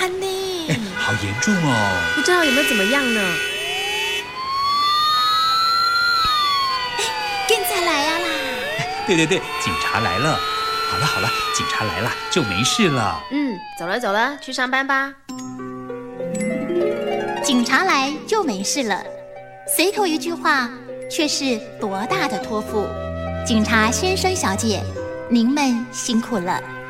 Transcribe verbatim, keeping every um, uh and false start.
安妮， 哎，好严重哦！ 不知道有没有怎么样呢？ 现在来呀啦！ 对对对，警察来了。好了好了，警察来了就没事了。 嗯，走了走了，去上班吧。 警察来就没事了，随口一句话，却是多大的托付。警察先生小姐，您们辛苦了。